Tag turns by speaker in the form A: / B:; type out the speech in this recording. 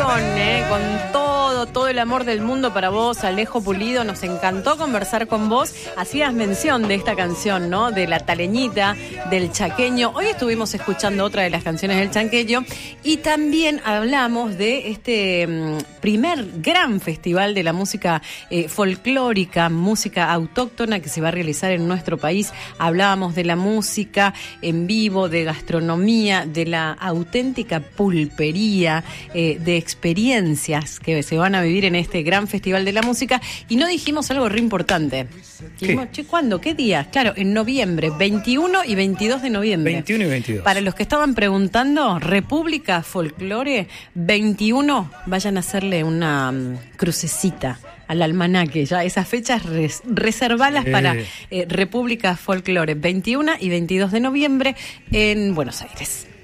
A: con todo el amor del mundo para vos, Alejo Pulido. Nos encantó conversar con vos. Hacías mención de esta canción, ¿no? De la taleñita, del chaqueño. Hoy estuvimos escuchando otra de las canciones del chaqueño y también hablamos de este primer gran festival de la música folclórica, música autóctona que se va a realizar en nuestro país. Hablábamos de la música en vivo, de gastronomía, de la auténtica pulpería, de experiencias que se van a vivir en este gran festival de la música. Y no dijimos algo re importante. Dijimos, ¿cuándo? ¿Qué días? Claro, en noviembre, 21 y 22 de noviembre.
B: 21 y 22.
A: Para los que estaban preguntando, República Folclore, 21, vayan a hacerle una crucecita al almanaque, ya esas fechas reservalas para República Folclore, 21 y 22 de noviembre en Buenos Aires.